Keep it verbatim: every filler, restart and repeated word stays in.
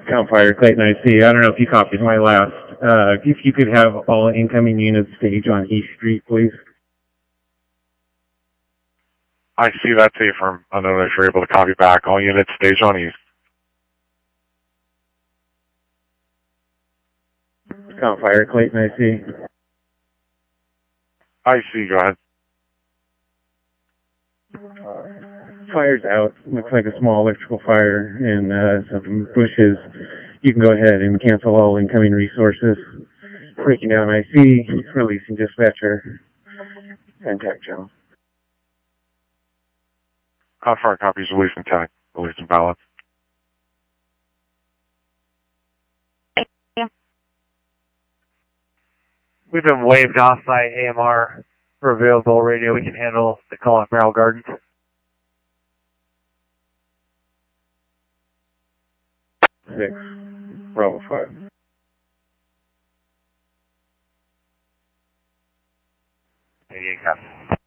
Count Fire, Clayton, I see. I don't know if you copied my last. Uh, if you could have all incoming units stage on East Street, please. I see that, Affirm. I don't know if you're able to copy back. All units stage on East. Count Fire, Clayton, I see. I see, go ahead. Fire's out. Looks like a small electrical fire in uh, some bushes. You can go ahead and cancel all incoming resources. Breaking down I C, releasing dispatcher, and tech channel. Count Fire copies, releasing tech, releasing balance. We've been waved off by A M R for available radio. We can handle the call at Merrill Gardens. Six, Bravo five. eighty-eight, copy.